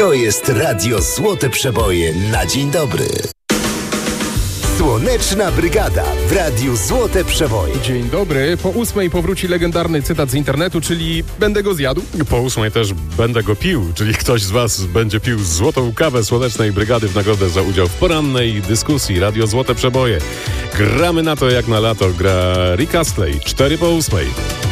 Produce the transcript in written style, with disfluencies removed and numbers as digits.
To jest Radio Złote Przeboje na dzień dobry. Słoneczna Brygada w Radiu Złote Przeboje. Dzień dobry. Po 8 powróci legendarny cytat z internetu, czyli będę go zjadł. Po 8 też będę go pił, czyli ktoś z was będzie pił złotą kawę Słonecznej Brygady w nagrodę za udział w porannej dyskusji Radio Złote Przeboje. Gramy na to jak na lato. Gra Rick Astley. 4 po 8.